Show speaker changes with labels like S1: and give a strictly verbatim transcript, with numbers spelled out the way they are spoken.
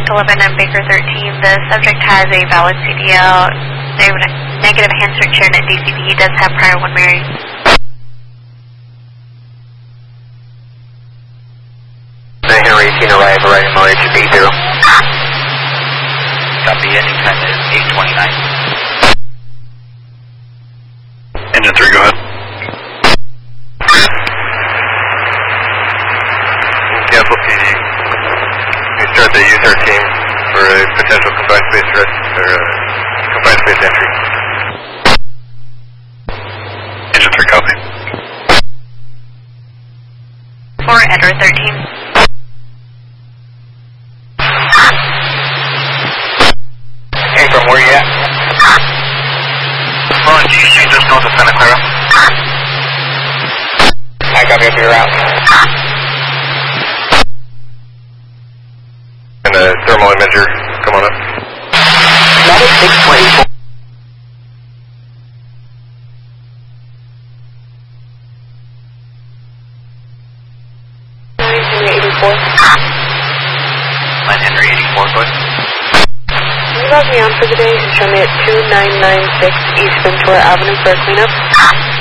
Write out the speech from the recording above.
S1: Bank eleven and Baker thirteen. The subject has a valid C D L. They have a negative hand search and at D C B. He does have prior one Mary.
S2: nine Henry eighteen arrive, arriving Mary to eight zero.
S3: Copy, ending time is eight twenty-nine.
S4: Engine three, go ahead.
S2: Cancel P D. We start the U thirteen for a potential confined space rest, or uh, confined space entry.
S4: Engine three, copy.
S1: For Edward thirteen.
S2: Hey, from where you at?
S4: Well, G C just north of Santa Clara.
S2: I got me up your route. And the thermal imager, come on up.
S3: Medic six twenty-four.
S1: nine Henry eighty-four.
S3: nine Henry eighty-four, go ahead.
S1: You log me on for the day and show me at two nine nine six East Ventura Avenue for a cleanup.